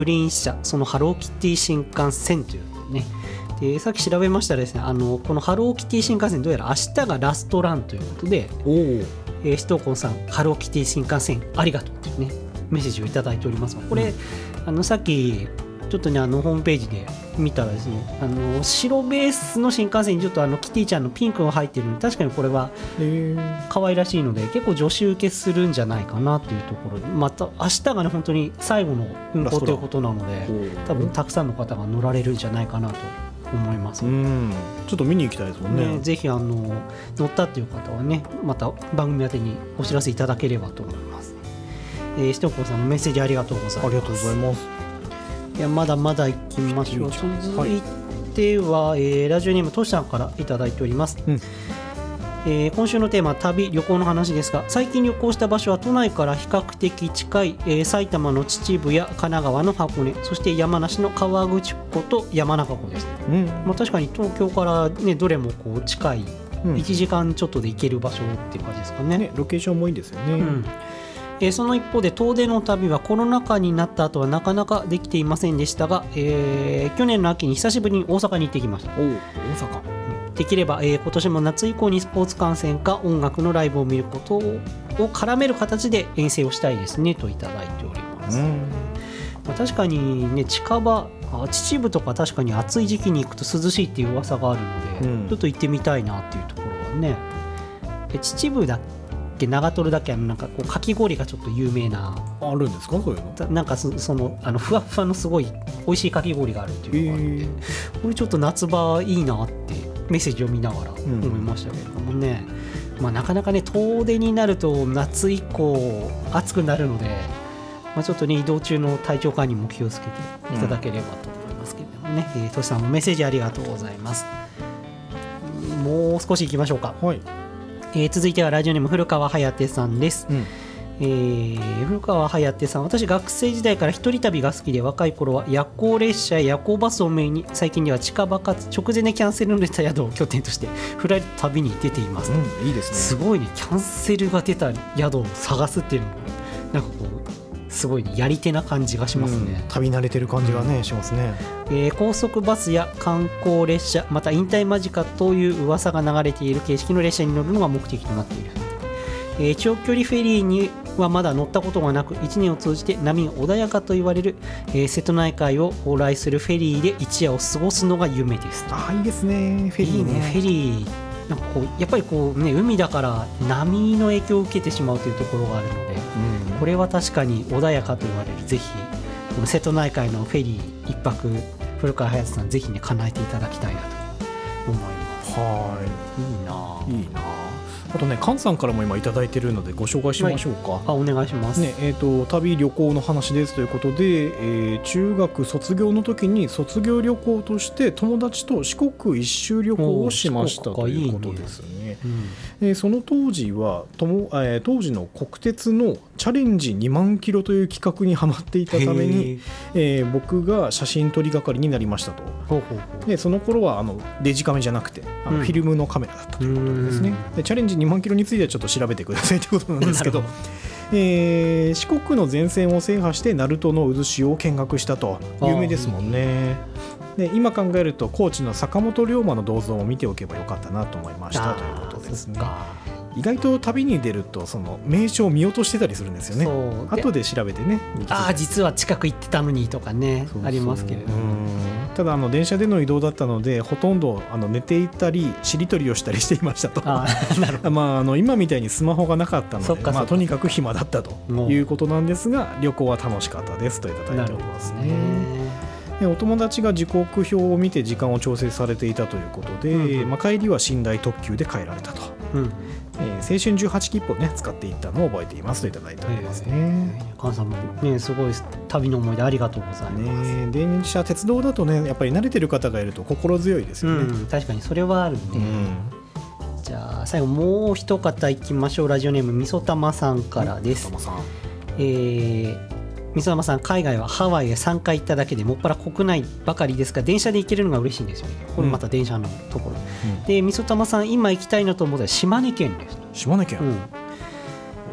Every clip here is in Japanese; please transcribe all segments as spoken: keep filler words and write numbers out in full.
グリーン車、そのハローキティ新幹線というね。でさっき調べましたらですね、あのこのハローキティ新幹線どうやら明日がラストランということで、おー、えー、シトーコンさんハローキティ新幹線ありがとうというねメッセージをいただいておりますが、これ、うん、あのさっきちょっとねあのホームページで見たらですね、あの白ベースの新幹線にちょっとあのキティちゃんのピンクが入ってるので、確かにこれは可愛らしいので結構女子受けするんじゃないかなというところで、また明日がね本当に最後の運行ということなので、多分たくさんの方が乗られるんじゃないかなと思います。うん、 ちょっと見に行きたいですもんね。 ね、ぜひあの乗ったっていう方はね、また番組宛てにお知らせいただければと思います。えー、シトーコンさんのメッセージありがとうございます。 ありがとうございます。 いやまだまだ行きましょう。続いては、はい、えー、ラジオネームトシさんからいただいております。うん、えー、今週のテーマは旅旅行の話ですが、最近旅行した場所は都内から比較的近い、えー、埼玉の秩父や神奈川の箱根、そして山梨の河口湖と山中湖ですね。うん、まあ、確かに東京から、ね、どれもこう近い、うん、いちじかんちょっとで行ける場所っていう感じですかね。 ね、ロケーションもいいですよね。うん、 えー、その一方で遠出の旅はコロナ禍になった後はなかなかできていませんでしたが、えー、去年の秋に久しぶりに大阪に行ってきました。 お大阪、 できれば、えー、今年も夏以降にスポーツ観戦か音楽のライブを見ることを絡める形で遠征をしたいですねといただいております。うん、まあ、確かにね、近場、あ秩父とか確かに暑い時期に行くと涼しいっていう噂があるので、うん、ちょっと行ってみたいなっていうところはね。え秩父だっけ長瀞だっけ、なんかこうかき氷がちょっと有名なあるんですか、そういうの。 なんか そ, そのあのふわふわのすごい美味しいかき氷があるっていうのがあって、えー、これちょっと夏場いいなってメッセージを見ながら思いましたけれどもね、うん、まあ、なかなかね遠出になると夏以降暑くなるので、まあ、ちょっとね移動中の体調管理も気をつけていただければと思いますけれどもね、うん、えー、トシさんもメッセージありがとうございます。もう少し行きましょうか。はい、えー、続いてはラジオネーム古川颯さんです。うん、えー、古川颯さん、私学生時代から一人旅が好きで、若い頃は夜行列車や夜行バスをメインに、最近では近場かつ直前でキャンセルの出た宿を拠点としてフライト旅に出ています。 うん、いいですね。 すごいね、キャンセルが出た宿を探すっていうのもなんかこうすごい、ね、やり手な感じがしますね。 うん、旅慣れてる感じがね、うん、しますね。 えー、高速バスや観光列車、また引退間近という噂が流れている形式の列車に乗るのが目的となっている。えー、長距離フェリーにはまだ乗ったことがなく、いちねんを通じて波が穏やかと言われる、えー、瀬戸内海を往来するフェリーで一夜を過ごすのが夢です。 あ、いいですね、フェリーね。 いいね、フェリーなんかこうやっぱりこう、ね、海だから波の影響を受けてしまうというところがあるので、うん、これは確かに穏やかと言われる。ぜひこの瀬戸内海のフェリー一泊、古川颯さんぜひね叶えていただきたいなと思います。 はい、いいな、いいな。あとね、菅さんからも今いただいているのでご紹介しましょうか。はい、 あ、お願いします。 ね、えーと、旅旅行の話ですということで、えー、中学卒業の時に卒業旅行として友達と四国一周旅行をしましたということですね。いいね、うん、えー、その当時はとも、えー、当時の国鉄のチャレンジにまんキロという企画にハマっていたために、えー、僕が写真撮り係になりましたと。ほうほうほう。でその頃はあのデジカメじゃなくてあのフィルムのカメラだったということですね。でチャレンジにまんキロについてはちょっと調べてくださいということなんですけどえー、四国の前線を制覇して鳴門の渦潮を見学したと。有名ですもんね。で今考えると高知の坂本龍馬の銅像を見ておけばよかったなと思いましたということですね。意外と旅に出るとその名所を見落としてたりするんですよね。後で調べてね、 ああ実は近く行ってたのにとかね、そうそうありますけれども、 ただあの電車での移動だったのでほとんどあの寝ていたりしりとりをしたりしていましたと。あなるほどまあ、あの今みたいにスマホがなかったので、まあ、とにかく暇だったということなんですが、旅行は楽しかったですといただいておりますね。お友達が時刻表を見て時間を調整されていたということで、うんうん、まあ、帰りは寝台特急で帰られたと、うん、えー、青春じゅうはち切符を、ね、使っていったのを覚えていますといただいておりますね。 菅さんも、ね、すごい旅の思い出ありがとうございます、 ね、電車鉄道だとねやっぱり慣れてる方がいると心強いですよね、 うん、確かにそれはあるんで、うん、じゃあ最後もう一方いきましょう。ラジオネームみそたまさんからです。みそたまさん、えーみそたまさん、海外はハワイへさんかい行っただけでもっぱら国内ばかりですが電車で行けるのが嬉しいんですよね。これまた電車のところ、うん、でみそたまさん今行きたいなと思ったら島根県です。 島根県、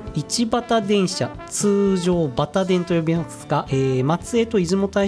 一畑電車、通常バタ電と呼びますが、えー、松江と出雲大